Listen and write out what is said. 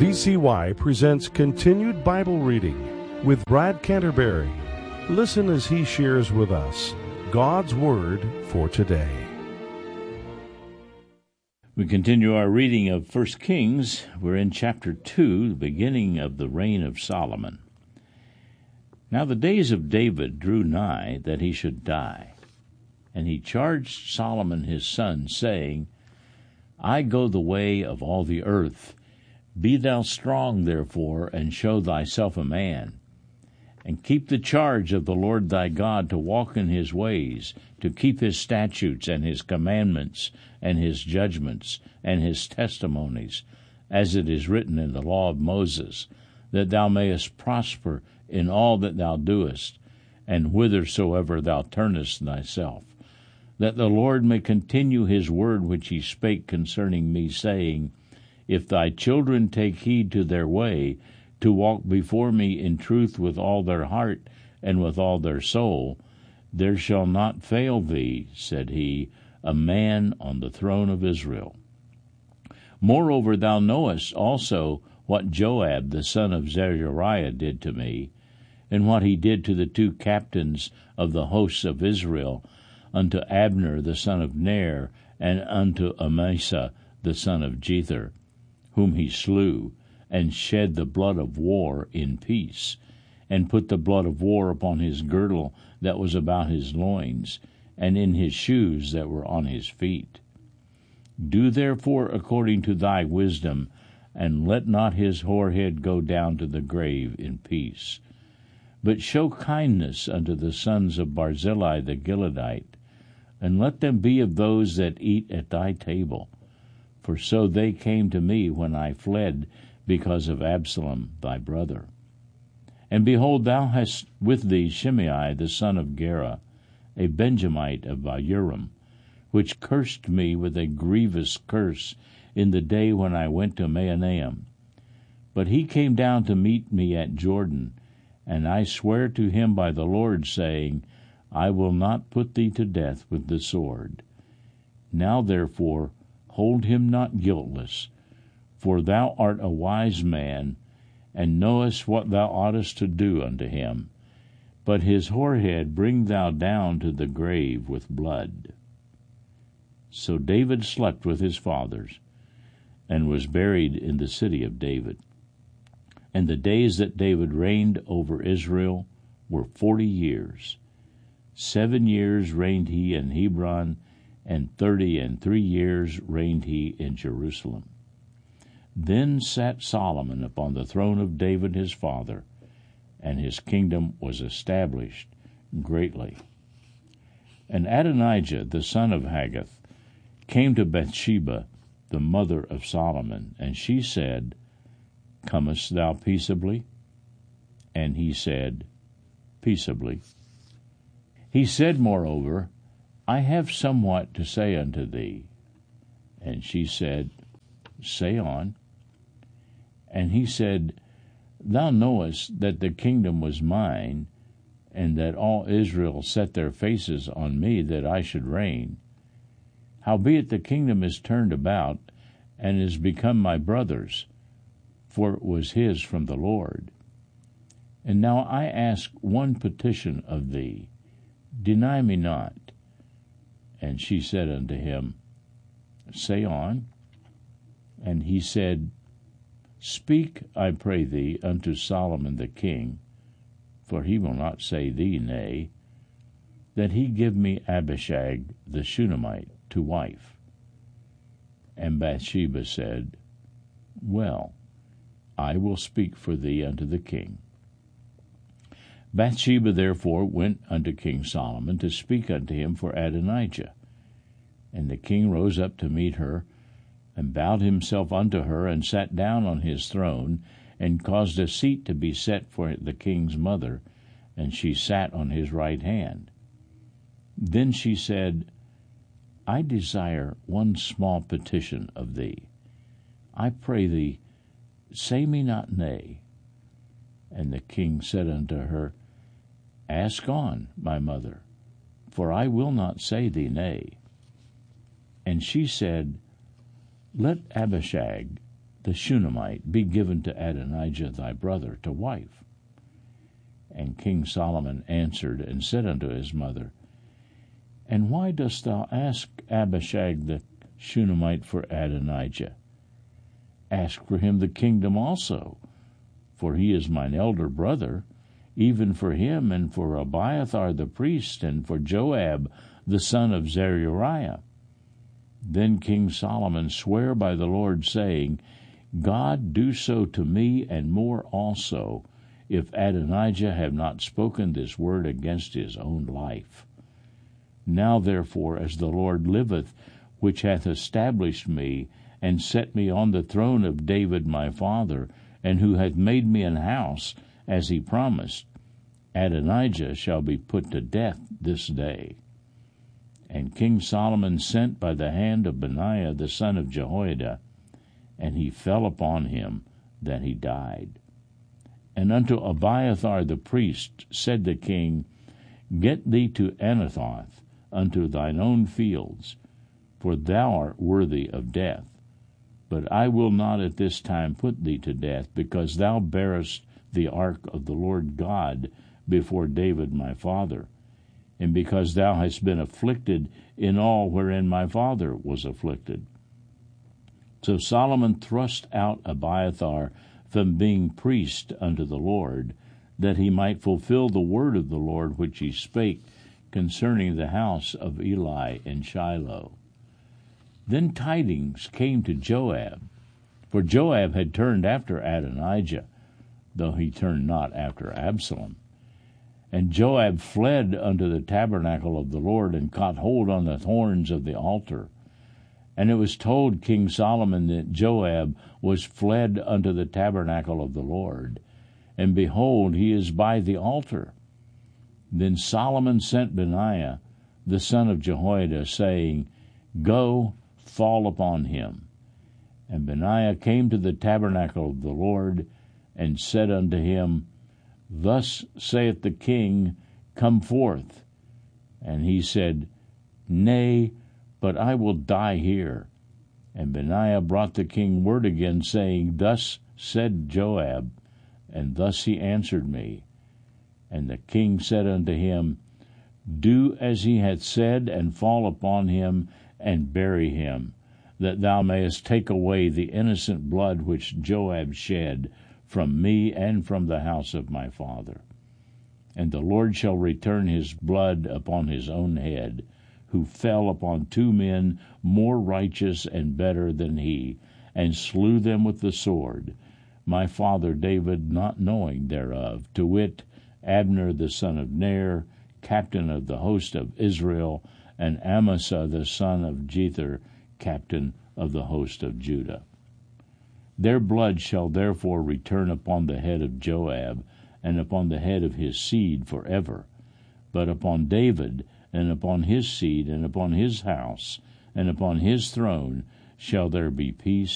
VCY presents Continued Bible Reading with Brad Canterbury. Listen as he shares with us God's Word for today. We continue our reading of 1 Kings. We're in chapter 2, the beginning of the reign of Solomon. Now the days of David drew nigh that he should die. And he charged Solomon his son, saying, I go the way of all the earth. Be thou strong, therefore, and show thyself a man. And keep the charge of the Lord thy God, to walk in his ways, to keep his statutes and his commandments and his judgments and his testimonies, as it is written in the law of Moses, that thou mayest prosper in all that thou doest, and whithersoever thou turnest thyself, that the Lord may continue his word which he spake concerning me, saying, If thy children take heed to their way, to walk before me in truth with all their heart and with all their soul, there shall not fail thee, said he, a man on the throne of Israel. Moreover, thou knowest also what Joab the son of Zeruiah did to me, and what he did to the two captains of the hosts of Israel, unto Abner the son of Ner, and unto Amasa the son of Jether, whom he slew, and shed the blood of war in peace, and put the blood of war upon his girdle that was about his loins, and in his shoes that were on his feet. Do therefore according to thy wisdom, and let not his whorehead go down to the grave in peace. But show kindness unto the sons of Barzillai the Gileadite, and let them be of those that eat at thy table. For so they came to me when I fled because of Absalom thy brother. And behold, thou hast with thee Shimei the son of Gera, a Benjamite of Bahurim, which cursed me with a grievous curse in the day when I went to Mahanaim. But he came down to meet me at Jordan, and I swear to him by the Lord, saying, I will not put thee to death with the sword. Now therefore hold him not guiltless, for thou art a wise man, and knowest what thou oughtest to do unto him. But his whorehead bring thou down to the grave with blood. So David slept with his fathers, and was buried in the city of David. And the days that David reigned over Israel were 40 years. 7 years reigned he in Hebron, and 33 years reigned he in Jerusalem. Then sat Solomon upon the throne of David his father, and his kingdom was established greatly. And Adonijah the son of Haggith came to Bathsheba, the mother of Solomon, and she said, Comest thou peaceably? And he said, Peaceably. He said, moreover, I have somewhat to say unto thee. And she said, Say on. And he said, Thou knowest that the kingdom was mine, and that all Israel set their faces on me that I should reign. Howbeit the kingdom is turned about, and is become my brother's, for it was his from the Lord. And now I ask one petition of thee, deny me not. And she said unto him, Say on. And he said, Speak, I pray thee, unto Solomon the king, for he will not say thee nay, that he give me Abishag the Shunammite to wife. And Bathsheba said, Well, I will speak for thee unto the king. Bathsheba therefore went unto King Solomon to speak unto him for Adonijah. And the king rose up to meet her, and bowed himself unto her, and sat down on his throne, and caused a seat to be set for the king's mother, and she sat on his right hand. Then she said, I desire one small petition of thee. I pray thee, say me not nay. And the king said unto her, Ask on, my mother, for I will not say thee nay. And she said, Let Abishag the Shunammite be given to Adonijah thy brother to wife? And King Solomon answered and said unto his mother, And why dost thou ask Abishag the Shunammite for Adonijah? Ask for him the kingdom also, for he is mine elder brother, even for him and for Abiathar the priest, and for Joab the son of Zeruiah. Then King Solomon sware by the Lord, saying, God do so to me, and more also, if Adonijah have not spoken this word against his own life. Now therefore, as the Lord liveth, which hath established me, and set me on the throne of David my father, and who hath made me an house, as he promised, Adonijah shall be put to death this day. And King Solomon sent by the hand of Benaiah the son of Jehoiada, and he fell upon him that he died. And unto Abiathar the priest said the king, Get thee to Anathoth, unto thine own fields, for thou art worthy of death. But I will not at this time put thee to death, because thou bearest the ark of the Lord God before David my father, and because thou hast been afflicted in all wherein my father was afflicted. So Solomon thrust out Abiathar from being priest unto the Lord, that he might fulfill the word of the Lord which he spake concerning the house of Eli in Shiloh. Then tidings came to Joab, for Joab had turned after Adonijah, though he turned not after Absalom. And Joab fled unto the tabernacle of the Lord, and caught hold on the horns of the altar. And it was told King Solomon that Joab was fled unto the tabernacle of the Lord, and behold, he is by the altar. Then Solomon sent Benaiah the son of Jehoiada, saying, Go, fall upon him. And Benaiah came to the tabernacle of the Lord, and said unto him, Thus saith the king, Come forth. And he said, Nay, but I will die here. And Benaiah brought the king word again, saying, Thus said Joab, and thus he answered me. And the king said unto him, Do as he hath said, and fall upon him, and bury him, that thou mayest take away the innocent blood which Joab shed from me and from the house of my father. And the Lord shall return his blood upon his own head, who fell upon 2 men more righteous and better than he, and slew them with the sword, my father David not knowing thereof, to wit, Abner the son of Ner, captain of the host of Israel, and Amasa the son of Jether, captain of the host of Judah. Their blood shall therefore return upon the head of Joab, and upon the head of his seed forever. But upon David, and upon his seed, and upon his house, and upon his throne, shall there be peace